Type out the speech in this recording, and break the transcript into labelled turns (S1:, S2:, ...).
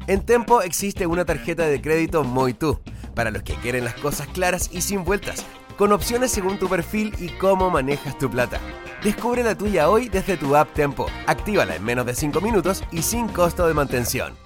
S1: En Tempo existe una tarjeta de crédito Muy Tú, para los que quieren las cosas claras y sin vueltas, con opciones según tu perfil y cómo manejas tu plata. Descubre la tuya hoy desde tu app Tempo. Actívala en menos de 5 minutos y sin costo de mantención.